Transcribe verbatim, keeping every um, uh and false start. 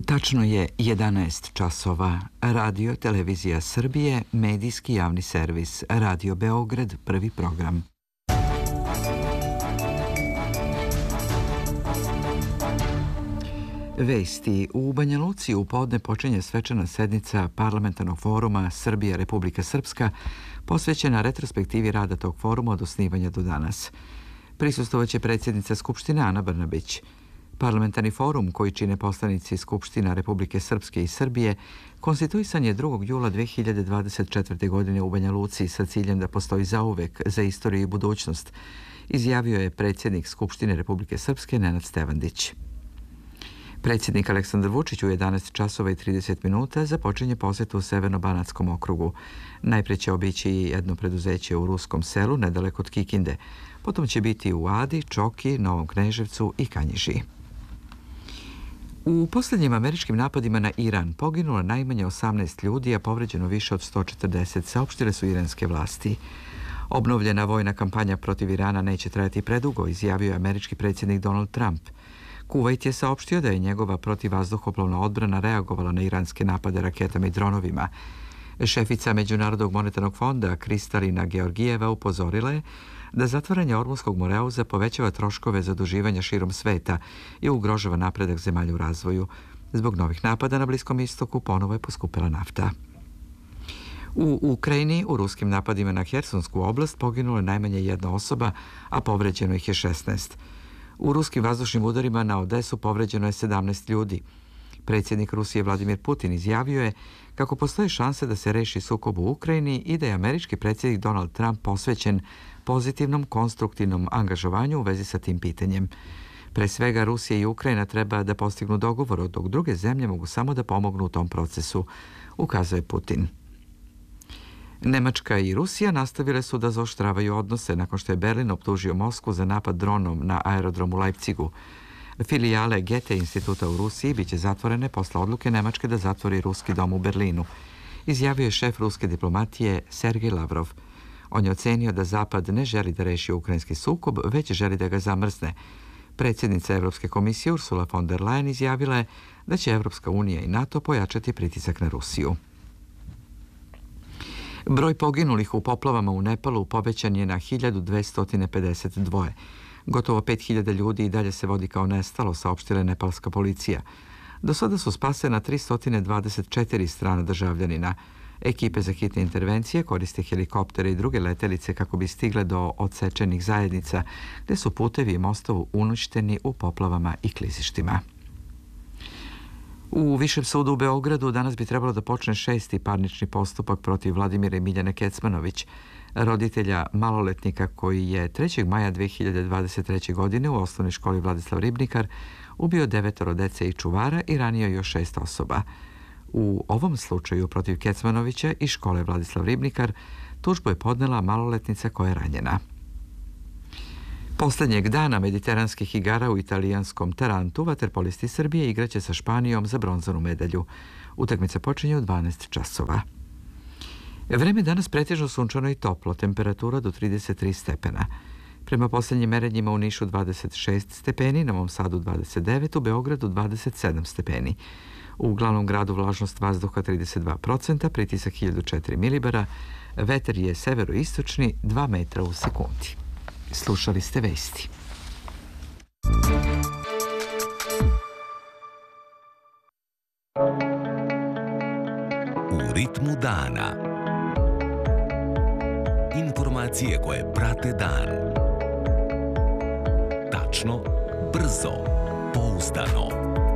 Tačno je jedanaest časova. Radio Televizija Srbije, medijski javni servis. Radio Beograd, prvi program. Vesti. U Banja Luci u podne počinje svečana sednica Parlamentarnog foruma Srbija Republika Srpska, posvećena retrospektivi rada tog foruma od osnivanja do danas. Prisustvovaće predsjednica Skupštine Ana Brnabić. Parlamentarni forum, koji čine poslanici Skupština Republike Srpske i Srbije, konstituisan je drugog jula dve hiljade dvadeset četvrte. godine u Banja Luci sa ciljem da postoji zauvek za istoriju i budućnost, izjavio je predsjednik Skupštine Republike Srpske Nenad Stevandić. Predsjednik Aleksandar Vučić u jedanaest časova i trideset minuta započinje posjetu u Severno-Banatskom okrugu. Najprije će obići jedno preduzeće u Ruskom selu, nedaleko od Kikinde. Potom će biti u Adi, Čoki, Novom Kneževcu i Kanjiži. U posljednjim američkim napadima na Iran poginulo najmanje osamnaest ljudi, a povređeno više od sto četrdeset, saopštile su iranske vlasti. Obnovljena vojna kampanja protiv Irana neće trajati predugo, izjavio je američki predsjednik Donald Trump. Kuvajt je saopštio da je njegova protivvazduhoplovna odbrana reagovala na iranske napade raketama i dronovima. Šefica Međunarodnog monetarnog fonda Kristalina Georgijeva upozorila je da zatvaranje Ormunskog moreuza povećava troškove zaduživanja širom sveta i ugrožava napredak zemalja u razvoju. Zbog novih napada na Bliskom istoku ponovo je poskupila nafta. U Ukrajini u ruskim napadima na Hersonsku oblast poginulo je najmanje jedna osoba, a povređeno ih je šesnaest. U ruskim vazdušnim udarima na Odesu povređeno je sedamnaest ljudi. Predsjednik Rusije Vladimir Putin izjavio je kako postoje šanse da se reši sukob u Ukrajini i da je američki predsjednik Donald Trump posvećen pozitivnom, konstruktivnom angažovanju u vezi sa tim pitanjem. Pre svega, Rusija i Ukrajina treba da postignu dogovor, dok druge zemlje mogu samo da pomognu u tom procesu, ukazuje Putin. Nemačka i Rusija nastavile su da zaoštravaju odnose nakon što je Berlin optužio Moskvu za napad dronom na aerodrom u Leipzigu. Filijale Goethe instituta u Rusiji biće zatvorene posle odluke Nemačke da zatvori ruski dom u Berlinu, izjavio je šef ruske diplomatije Sergej Lavrov. On je ocenio da Zapad ne želi da reši ukrajinski sukob, već želi da ga zamrzne. Predsjednica Evropske komisije Ursula von der Leyen izjavila je da će Evropska unija i NATO pojačati pritisak na Rusiju. Broj poginulih u poplavama u Nepalu povećan je na hiljadu dvesta pedeset dva. Gotovo pet hiljada ljudi i dalje se vodi kao nestalo, saopštila je nepalska policija. Do sada su spasena tristo dvadeset četiri strana državljanina. Ekipe za hitne intervencije koriste helikoptere i druge letelice kako bi stigle do odsečenih zajednica, gde su putevi i mostovi uništeni u poplavama i klizištima. U Višem sudu u Beogradu danas bi trebalo da počne šesti parnični postupak protiv Vladimira i Miljane Kecmanović, roditelja maloletnika koji je trećeg maja dve hiljade dvadeset treće. godine u osnovnoj školi Vladislav Ribnikar ubio devetoro dece i čuvara i ranio još šest osoba. U ovom slučaju protiv Kecmanovića i škole Vladislav Ribnikar tužbu je podnela maloletnica koja je ranjena. Poslednjeg dana mediteranskih igara u italijanskom Tarantu vaterpolisti Srbije igraće sa Španijom za bronzanu medalju. Utakmica počinje u dvanaest časova. Vreme danas pretežno sunčano i toplo, temperatura do trideset tri stepena. Prema posljednjim merenjima u Nišu dvadeset šest stepeni, na Novom Sadu dvadeset devet, u Beogradu dvadeset sedam stepeni. U glavnom gradu vlažnost vazduha trideset dva procenta, pritisak hiljadu četiri milibara, vetar je severoistočni dva metra u sekundi. Slušali ste vesti. U ritmu dana. Informacije koje prate dan. Tačno, brzo, pouzdano.